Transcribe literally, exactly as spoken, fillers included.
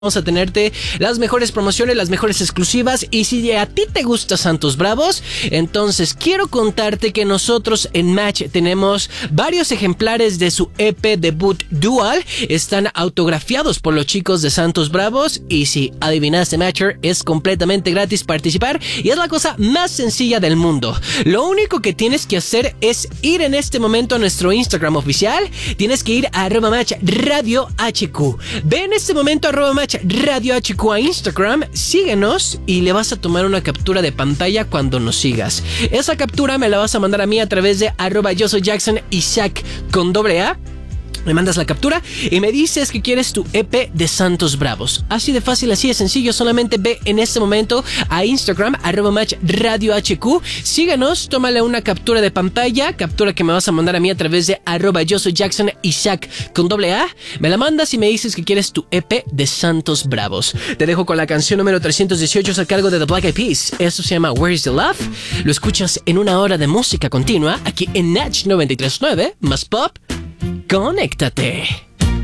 Vamos a tenerte las mejores promociones, las mejores exclusivas. Y si a ti te gusta Santos Bravos, entonces quiero contarte que nosotros en Match tenemos varios ejemplares de su E P debut Dual. Están autografiados por los chicos de Santos Bravos. Y si adivinaste, Matcher, es completamente gratis participar y es la cosa más sencilla del mundo. Lo único que tienes que hacer es ir en este momento a nuestro Instagram oficial. Tienes que ir a arroba match radio hq. Ve en este momento a arroba match Radio H Q a Instagram, síguenos y le vas a tomar una captura de pantalla cuando nos sigas. Esa captura me la vas a mandar a mí a través de arroba yo soy Jackson Isaac con doble A. Me mandas la captura y me dices que quieres tu E P de Santos Bravos. Así de fácil, así de sencillo. Solamente ve en este momento a Instagram, arroba match radio hq. Síguenos, tómale una captura de pantalla, captura que me vas a mandar a mí a través de arroba yo soy Jackson Isaac con doble A. Me la mandas y me dices que quieres tu E P de Santos Bravos. Te dejo con la canción número trescientos dieciocho a cargo de The Black Eyed Peas. Esto se llama Where's the Love. Lo escuchas en una hora de música continua aquí en Natch noventa y tres punto nueve más pop. Conéctate.